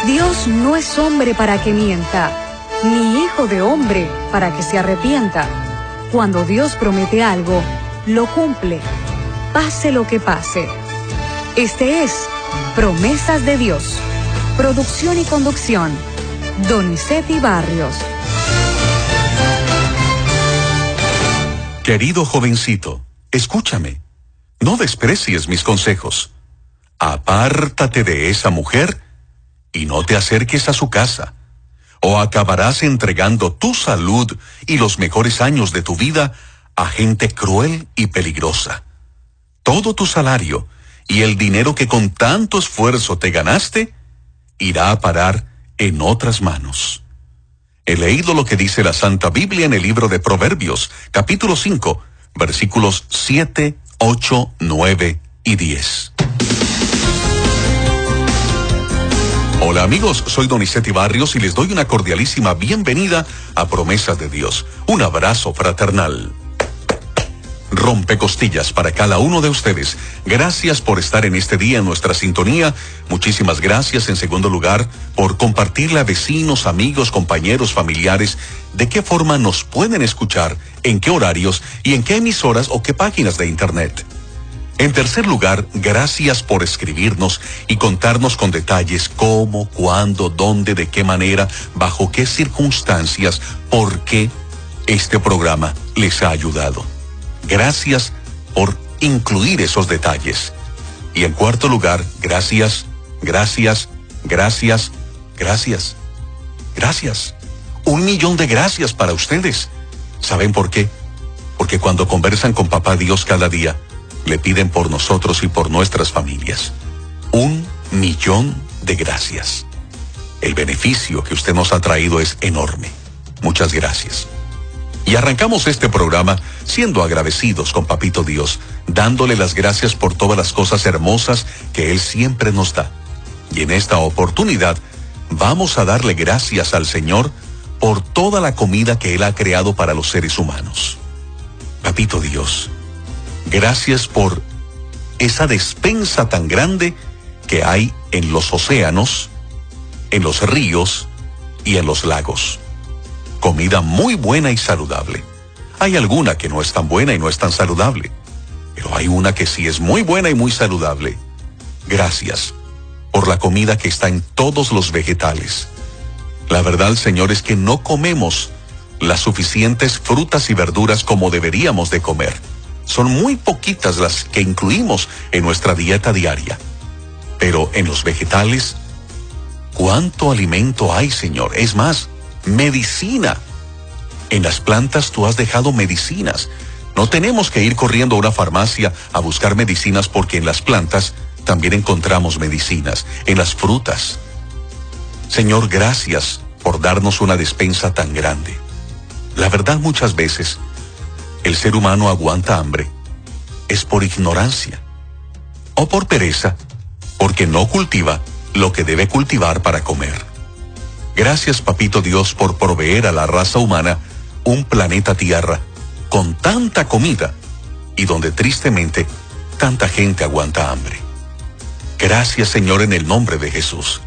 Dios no es hombre para que mienta, ni hijo de hombre para que se arrepienta. Cuando Dios promete algo, lo cumple, pase lo que pase. Este es Promesas de Dios. Producción y conducción, Donizetti Barrios. Querido jovencito, escúchame. No desprecies mis consejos. Apártate de esa mujer y no te acerques a su casa, o acabarás entregando tu salud y los mejores años de tu vida a gente cruel y peligrosa. Todo tu salario y el dinero que con tanto esfuerzo te ganaste irá a parar en otras manos. He leído lo que dice la Santa Biblia en el libro de Proverbios, capítulo 5, versículos 7, 8, 9 y 10. Hola amigos, soy Donizetti Barrios y les doy una cordialísima bienvenida a Promesas de Dios. Un abrazo fraternal. Rompecostillas para cada uno de ustedes. Gracias por estar en este día en nuestra sintonía. Muchísimas gracias, en segundo lugar, por compartirle a vecinos, amigos, compañeros, familiares, de qué forma nos pueden escuchar, en qué horarios y en qué emisoras o qué páginas de internet. En tercer lugar, gracias por escribirnos y contarnos con detalles cómo, cuándo, dónde, de qué manera, bajo qué circunstancias, por qué este programa les ha ayudado. Gracias por incluir esos detalles. Y en cuarto lugar, gracias. Gracias. 1 millón de gracias para ustedes. ¿Saben por qué? Porque cuando conversan con Papá Dios cada día, le piden por nosotros y por nuestras familias. 1 millón de gracias. El beneficio que usted nos ha traído es enorme. Muchas gracias. Y arrancamos este programa siendo agradecidos con Papito Dios, dándole las gracias por todas las cosas hermosas que Él siempre nos da. Y en esta oportunidad vamos a darle gracias al Señor por toda la comida que Él ha creado para los seres humanos. Papito Dios, gracias por esa despensa tan grande que hay en los océanos, en los ríos y en los lagos. Comida muy buena y saludable. Hay alguna que no es tan buena y no es tan saludable, pero hay una que sí es muy buena y muy saludable. Gracias por la comida que está en todos los vegetales. La verdad, Señor, es que no comemos las suficientes frutas y verduras como deberíamos de comer. Son muy poquitas las que incluimos en nuestra dieta diaria. Pero en los vegetales, ¿cuánto alimento hay, Señor? Es más, medicina. En las plantas tú has dejado medicinas. No tenemos que ir corriendo a una farmacia a buscar medicinas, porque en las plantas también encontramos medicinas, en las frutas. Señor, gracias por darnos una despensa tan grande. La verdad, muchas veces el ser humano aguanta hambre es por ignorancia o por pereza, porque no cultiva lo que debe cultivar para comer. Gracias, Papito Dios, por proveer a la raza humana un planeta Tierra con tanta comida y donde tristemente tanta gente aguanta hambre. Gracias, Señor, en el nombre de Jesús.